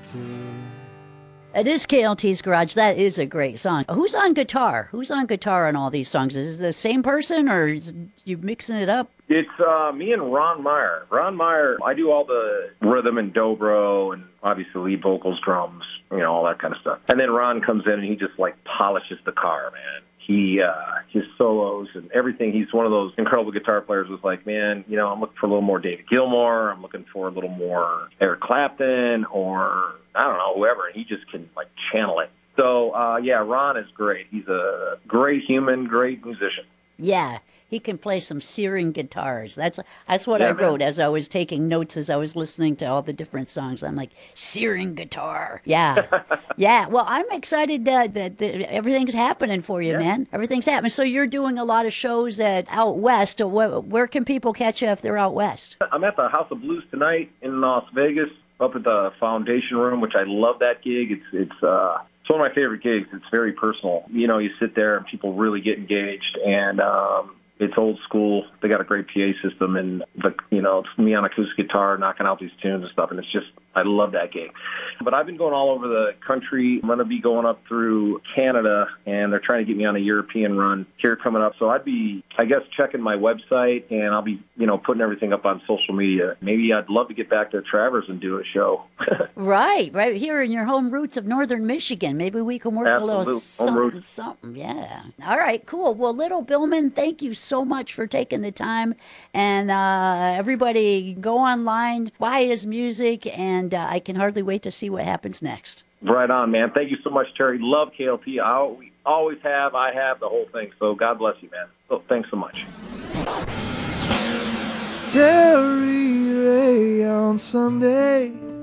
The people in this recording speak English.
It is KLT's Garage. That is a great song. Who's on guitar? Who's on guitar on all these songs? Is it the same person, or is you mixing it up? It's me and Ron Meyer. Ron Meyer, I do all the rhythm and dobro and obviously lead vocals, drums, all that kind of stuff. And then Ron comes in and he just like polishes the car, man. His solos and everything. He's one of those incredible guitar players who's like, man, I'm looking for a little more David Gilmour. I'm looking for a little more Eric Clapton or, I don't know, whoever. And he just can, like, channel it. So, Ron is great. He's a great human, great musician. Yeah, he can play some searing guitars. That's what I wrote as I was taking notes as I was listening to all the different songs. I'm like, searing guitar. Yeah. Yeah. Well, I'm excited that everything's happening for you, man. Everything's happening. So you're doing a lot of shows out west. Where can people catch you if they're out west? I'm at the House of Blues tonight in Las Vegas, up at the Foundation Room, which I love that gig. It's one of my favorite gigs. It's very personal. You sit there and people really get engaged, and it's old school. They got a great PA system, and it's me on acoustic guitar knocking out these tunes and stuff, and it's just, I love that gig. But I've been going all over the country. I'm going to be going up through Canada, and they're trying to get me on a European run here coming up. So I'd be, I guess, checking my website, and I'll be, putting everything up on social media. Maybe I'd love to get back to Travers and do a show. Right here in your home roots of northern Michigan. Maybe we can work a little something. Yeah. All right, cool. Well, Little Billman, thank you so much for taking the time. And everybody go online, buy his music, and I can hardly wait to see what happens next. Right on, man. Thank you so much, Terry. Love KLT. We always have. I have the whole thing. So God bless you, man. So thanks so much. Terry Ray on Sunday.